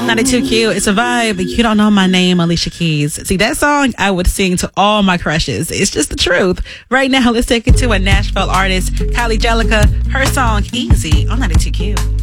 92Q. It's a vibe. You don't know my name, Alicia Keys. See, that song I would sing to all my crushes. It's just the truth. Right now, let's take it to a Nashville artist, Kylie Jellica. Her song, Easy, on 92Q.